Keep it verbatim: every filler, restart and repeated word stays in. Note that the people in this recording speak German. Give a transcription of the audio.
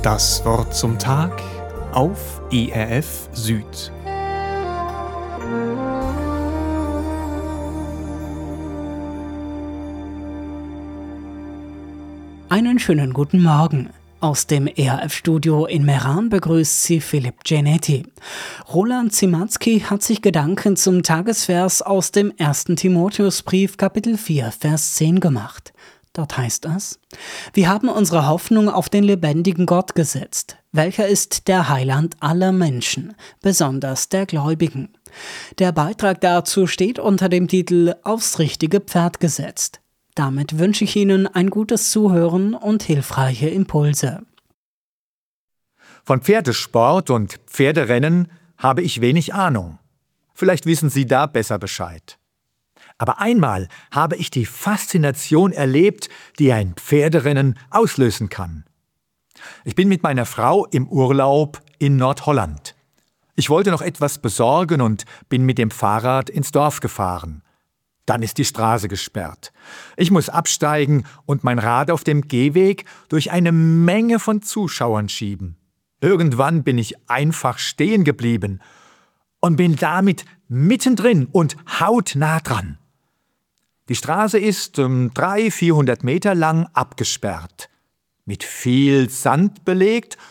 Das Wort zum Tag auf E R F Süd. Einen schönen guten Morgen. Aus dem E R F-Studio in Meran begrüßt Sie Philipp Genetti. Roland Zimatzki hat sich Gedanken zum Tagesvers aus dem ersten Timotheusbrief, Kapitel vier, Vers zehn gemacht. Dort heißt es: Wir haben unsere Hoffnung auf den lebendigen Gott gesetzt, welcher ist der Heiland aller Menschen, besonders der Gläubigen. Der Beitrag dazu steht unter dem Titel »Aufs richtige Pferd gesetzt«. Damit wünsche ich Ihnen ein gutes Zuhören und hilfreiche Impulse. Von Pferdesport und Pferderennen habe ich wenig Ahnung. Vielleicht wissen Sie da besser Bescheid. Aber einmal habe ich die Faszination erlebt, die ein Pferderennen auslösen kann. Ich bin mit meiner Frau im Urlaub in Nordholland. Ich wollte noch etwas besorgen und bin mit dem Fahrrad ins Dorf gefahren. Dann ist die Straße gesperrt. Ich muss absteigen und mein Rad auf dem Gehweg durch eine Menge von Zuschauern schieben. Irgendwann bin ich einfach stehen geblieben und bin damit mittendrin und hautnah dran. Die Straße ist um dreihundert, vierhundert Meter lang abgesperrt, mit viel Sand belegt